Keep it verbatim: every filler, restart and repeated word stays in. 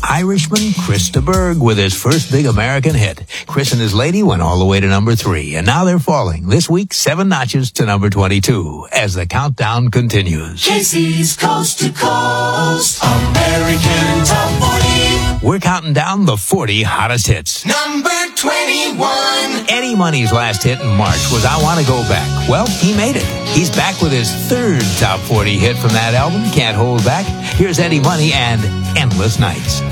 Irishman Chris de Burgh with his first big American hit. Chris and his lady went all the way to number three, and now they're falling. This week, seven notches to number twenty-two as the countdown continues. Casey's Coast to Coast American Top forty. We're counting down the forty hottest hits. Number twenty-one. Eddie Money's last hit in March was I Want to Go Back. Well, he made it. He's back with his third top forty hit from that album, Can't Hold Back. Here's Eddie Money and Endless Nights.